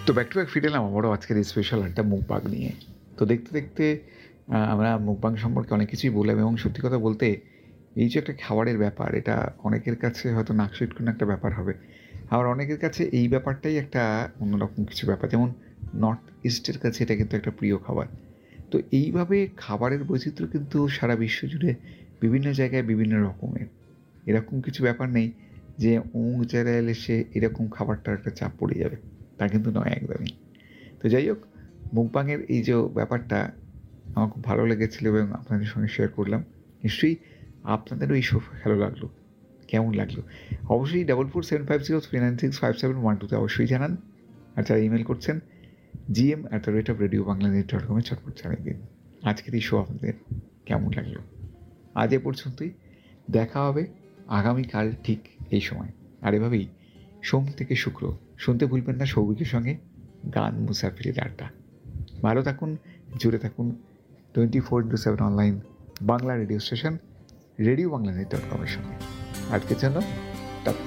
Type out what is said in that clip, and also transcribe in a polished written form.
তো back to back ফিরে এলাম আবারও আজকের এই স্পেশাল একটা মুকবাং নিয়ে। তো দেখতে দেখতে আমরা মুকবাং সম্পর্কে অনেক কিছুই বললাম এবং সত্যি কথা বলতে এই যে একটা খাবারের ব্যাপার, এটা অনেকের কাছে হয়তো নাক সিটকোনো একটা ব্যাপার হবে। আবার অনেকের কাছে এই ব্যাপারটাই একটা অন্যরকম কিছু ব্যাপার। যেমন নর্থ ইস্টের কাছে এটা কিন্তু একটা প্রিয় খাবার। তো এইভাবে খাবারের বৈচিত্র্য কিন্তু সারা বিশ্ব জুড়ে বিভিন্ন জায়গায় বিভিন্ন রকমের। এরকম কিছু ব্যাপার নেই যে অমুক জায়গায় এলে সে এরকম খাবারটার একটা চাপ পড়ে যাবে, তা কিন্তু নয় একদমই। তো যাই হোক, মুকবাংয়ের এই যে ব্যাপারটা আমার খুব ভালো লেগেছিল এবং আপনাদের সঙ্গে শেয়ার করলাম। নিশ্চয়ই আপনাদেরও এই ভালো লাগলো। কেমন লাগলো অবশ্যই 447503965712 অবশ্যই জানান। আর যারা ইমেল করছেন gm@radiobangladesh.com চটপট জানিয়ে দিন আজকের এই শো আপনাদের কেমন লাগলো। আজ এ পর্যন্তই, দেখা হবে আগামীকাল ঠিক এই সময়। আর এভাবেই সোম থেকে শুক্র শুনতে ভুলবেন না সৌভিকের সঙ্গে গান মুসাফিরের আড্ডা। ভালো থাকুন, জুড়ে থাকুন 24/7 online Bangla radio station radio Bangla নেট.com এর সঙ্গে। আজকের জন্য